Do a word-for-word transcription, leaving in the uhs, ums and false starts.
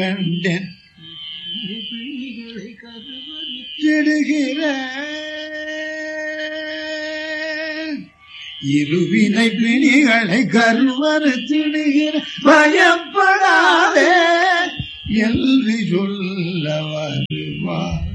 இருவினை பிணிகளை கருவறு திடுகிற பயப்படாதே என்று சொல்ல வருவார்.